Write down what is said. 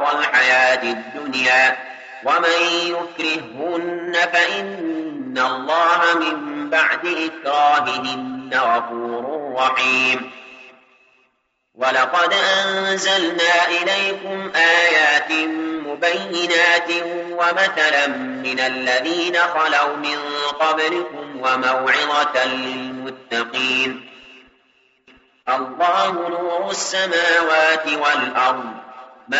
زهرة الحياة الدنيا ومن يكرههن فإن الله من بعد إكراههن غفور رحيم. ولقد أنزلنا إليكم آيات مبينات ومثلا من الذين خلوا من قبلكم وموعظة للمتقين. الله نور السماوات والأرض